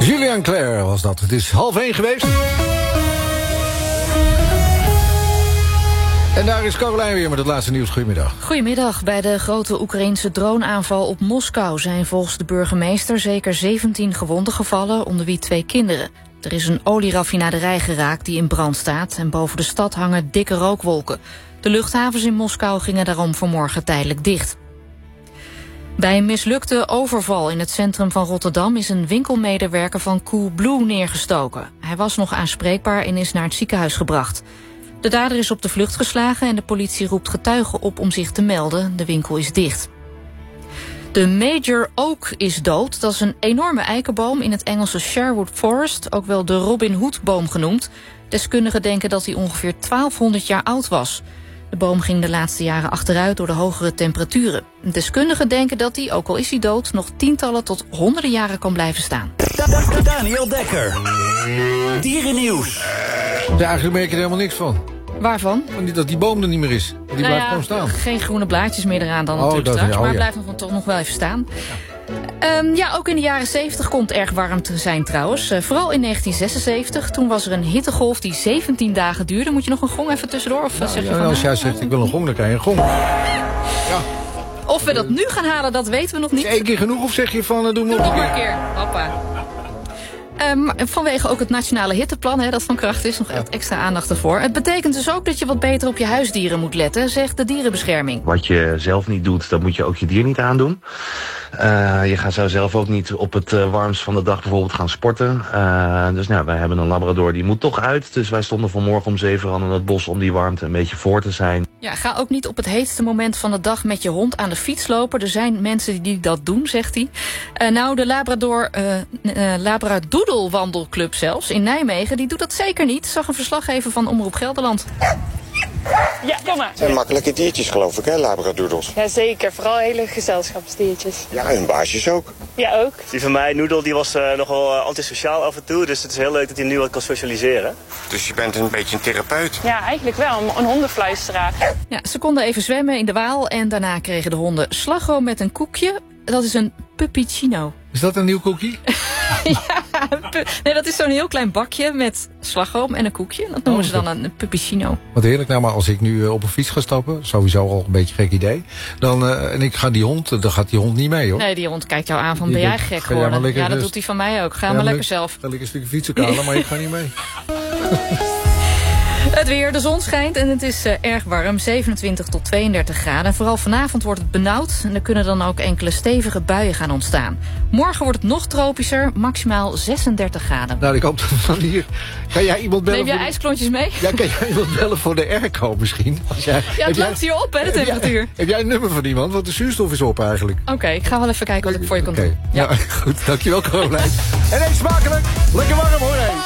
Julian Claire was dat. Het is 12:30 geweest. En daar is Caroline weer met het laatste nieuws. Goedemiddag. Goedemiddag. Bij de grote Oekraïense droneaanval op Moskou zijn volgens de burgemeester zeker 17 gewonden gevallen, onder wie 2 kinderen. Er is een olieraffinaderij geraakt die in brand staat en boven de stad hangen dikke rookwolken. De luchthavens in Moskou gingen daarom vanmorgen tijdelijk dicht. Bij een mislukte overval in het centrum van Rotterdam is een winkelmedewerker van Coolblue neergestoken. Hij was nog aanspreekbaar en is naar het ziekenhuis gebracht. De dader is op de vlucht geslagen en de politie roept getuigen op om zich te melden. De winkel is dicht. De Major Oak is dood. Dat is een enorme eikenboom in het Engelse Sherwood Forest, ook wel de Robin Hood-boom genoemd. Deskundigen denken dat hij ongeveer 1200 jaar oud was. De boom ging de laatste jaren achteruit door de hogere temperaturen. Deskundigen denken dat hij, ook al is hij dood, nog tientallen tot honderden jaren kan blijven staan. Daniel Dekker. Dierennieuws. Ja, eigenlijk merk je er helemaal niks van. Waarvan? Dat die boom er niet meer is. Die blijft gewoon staan. Geen groene blaadjes meer eraan dan natuurlijk straks, maar blijft toch nog wel even staan. Ook in de jaren 70 kon het erg warm te zijn trouwens. Vooral in 1976. Toen was er een hittegolf die 17 dagen duurde. Moet je nog een gong even tussendoor? Of zeg je van, als jij zegt ik wil een gong, dan krijg je een gong. Ja. Of we dat nu gaan halen, dat weten we nog niet. Is 1 keer genoeg of zeg je van doe nog een keer? Hoppa. Vanwege ook het nationale hitteplan, dat van kracht is, nog extra aandacht ervoor. Het betekent dus ook dat je wat beter op je huisdieren moet letten, zegt de dierenbescherming. Wat je zelf niet doet, dat moet je ook je dier niet aandoen. Je gaat zo zelf ook niet op het warmst van de dag bijvoorbeeld gaan sporten. Dus wij hebben een labrador, die moet toch uit. Dus wij stonden vanmorgen om 7 uur in het bos om die warmte een beetje voor te zijn. Ja, ga ook niet op het heetste moment van de dag met je hond aan de fiets lopen. Er zijn mensen die dat doen, zegt hij. De Labradoodle wandelclub zelfs in Nijmegen, die doet dat zeker niet. Zag een verslaggever van Omroep Gelderland. Ja, kom maar. Het zijn makkelijke diertjes, geloof ik, hè, labradoodles? Jazeker, vooral hele gezelschapsdiertjes. Ja, hun baasjes ook. Ja, ook. Die van mij, Noodle, die was nogal antisociaal af en toe. Dus het is heel leuk dat hij nu wat kan socialiseren. Dus je bent een beetje een therapeut? Ja, eigenlijk wel. Een hondenfluisteraar. Ja, ze konden even zwemmen in de Waal en daarna kregen de honden slagroom met een koekje. Dat is een puppuccino. Is dat een nieuw koekje? Nee, dat is zo'n heel klein bakje met slagroom en een koekje. Dat noemen ze dan een puppuccino. Wat heerlijk. Nou, maar als ik nu op een fiets ga stappen, sowieso al een beetje een gek idee. En ik ga dan gaat die hond niet mee, hoor. Nee, die hond kijkt jou aan van, ben jij gek geworden? Ja, dat doet hij van mij ook. Ga maar lekker zelf. Ga lekker een stukje fietsen halen, maar ik ga niet mee. Het weer, de zon schijnt en het is erg warm, 27 tot 32 graden. En vooral vanavond wordt het benauwd en er kunnen dan ook enkele stevige buien gaan ontstaan. Morgen wordt het nog tropischer, maximaal 36 graden. Nou, ik hoop dat van hier... Kan jij iemand bellen? Neem jij ijsklontjes mee? Ja, kan jij iemand bellen voor de airco misschien? Het loopt hier op, hè, de temperatuur. Heb jij een nummer van iemand? Want de zuurstof is op eigenlijk. Oké, ik ga wel even kijken wat ik voor je kan doen. Ja. Nou, goed, dankjewel Caroline. En eet smakelijk, lekker warm hoor.